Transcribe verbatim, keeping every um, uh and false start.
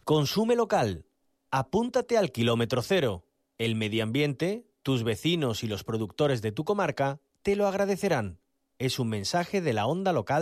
Consume local. Apúntate al kilómetro cero. El medio ambiente, tus vecinos y los productores de tu comarca te lo agradecerán. Es un mensaje de la Onda Local